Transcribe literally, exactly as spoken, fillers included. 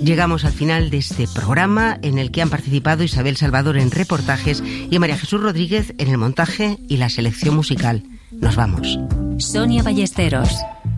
Llegamos al final de este programa en el que han participado Isabel Salvador en reportajes y María Jesús Rodríguez en el montaje y la selección musical. Nos vamos. Sonia Ballesteros.